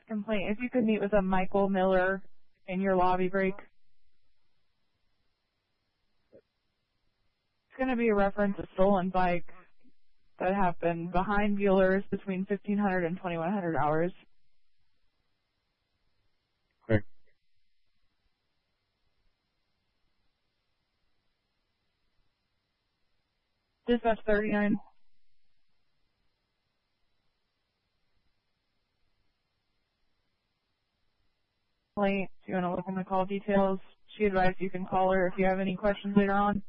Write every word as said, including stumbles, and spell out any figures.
complaint. If you could meet with a Michael Miller in your lobby break. It's going to be a reference to stolen bike that happened behind Bueller's between fifteen hundred and twenty-one hundred hours. Okay. Dispatch thirty-nine. Late. If you want to look in the call details, she advised you can call her if you have any questions later on.